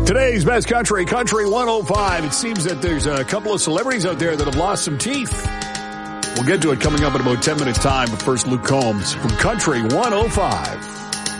Today's Best Country, Country 105. It seems that there's a couple of celebrities out there that have lost some teeth. We'll get to it coming up in about 10 minutes' time. But first, Luke Combs from Country 105.